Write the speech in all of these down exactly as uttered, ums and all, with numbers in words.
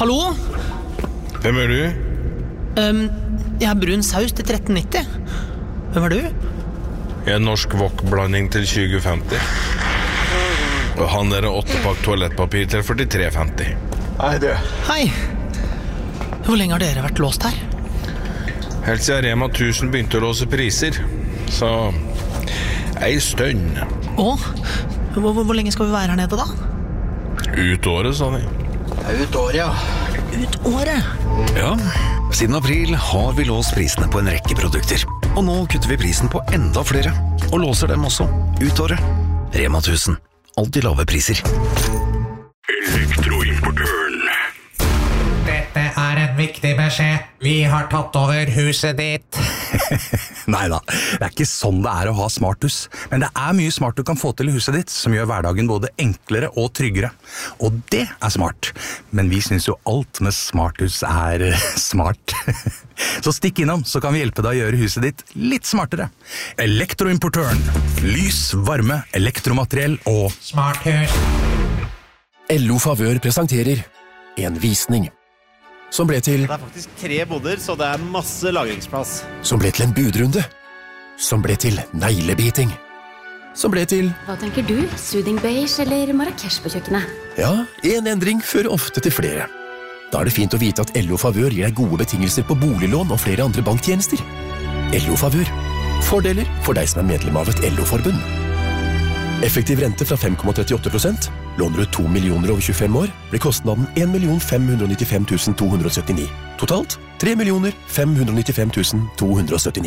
Hallo? Hvem er du? Um, jeg har brun saus til tretten nitti. Hvem er du? Jeg er norsk wok-blanding til tjue femti. Og han der er åttepakk toalettpapir til førtitre femti. Hei, du. Hei. Hvor lenge har dere vært låst her? Helt siden Rema tusen begynte å låse priser. Så ei stønn. Å? Hvor, hvor, hvor lenge skal vi være her nede da? Ut året, sa de. Ut året, ja. Ut året? Ja, siden april har vi låst prisene på en rekke produkter. Og nå kutter vi prisen på enda flere. Og låser dem også ut året. Rema tusen. Alltid lave priser. Elektroimportøren. Dette er en viktig beskjed. Vi har tatt over huset ditt. Neida, det er ikke sånn det er å ha smarthus. Men det er mye smart du kan få til i huset ditt, som gjør hverdagen både enklere og tryggere. Og det er smart. Men vi synes jo alt med smarthus er smart. Så stikk innom, så kan vi hjelpe deg å gjøre huset ditt litt smartere. Elektroimportøren. Lys, varme, elektromateriell og Smarthus. L O Favør presenterer en visning som ble til Det er faktisk tre boder, så det er masse lagringsplass. som ble til en budrunde, som ble til neglebiting, som ble til Hva tenker du? Soothing beige eller Marrakesh på kjøkkenet? ja, en endring fører ofte til flere. Da er det fint å vite at L O Favør gir deg gode betingelser på boliglån og flere andre banktjenester. L O Favør. Fordeler for deg som er medlem av et L O-forbund. Effektiv rente fra fem komma trettiåtte prosent. Låner du to millioner over tjuefem år, blir kostnaden en million fem hundre nittifem tusen to hundre syttini. Totalt tre millioner fem hundre nittifem tusen to hundre syttini.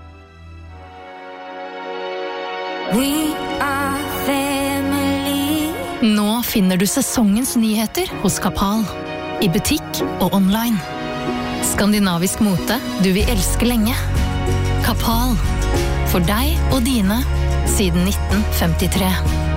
Nå finner du sesongens nyheter hos Kapal. I butikk og online. Skandinavisk mote du vil elske lenge. Kapal. For deg og dine siden nitten femtitre.